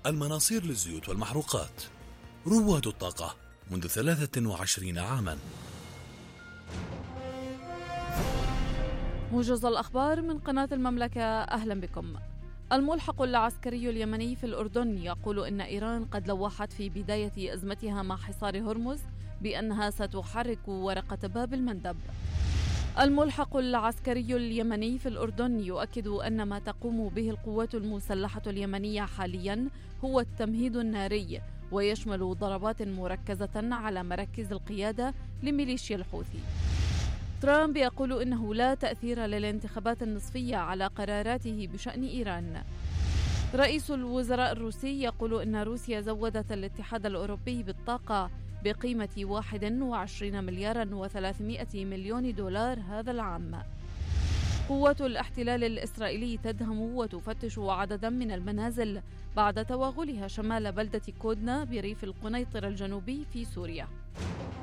المناصير للزيوت والمحروقات، رواد الطاقة منذ 23 عاما. موجز الأخبار من قناة المملكة، أهلا بكم. الملحق العسكري اليمني في الأردن يقول إن إيران قد لوحت في بداية أزمتها مع حصار هرمز بأنها ستحرك ورقة باب المندب. الملحق العسكري اليمني في الأردن يؤكد أن ما تقوم به القوات المسلحة اليمنية حاليا هو التمهيد الناري، ويشمل ضربات مركزة على مراكز القيادة لميليشيا الحوثي. ترامب يقول إنه لا تأثير للانتخابات النصفية على قراراته بشأن إيران. رئيس الوزراء الروسي يقول إن روسيا زودت الاتحاد الأوروبي بالطاقة بقيمة 21 مليار و300 مليون دولار هذا العام. قوات الاحتلال الإسرائيلي تدهم وتفتش عددا من المنازل بعد توغلها شمال بلدة كودنا بريف القنيطرة الجنوبي في سوريا.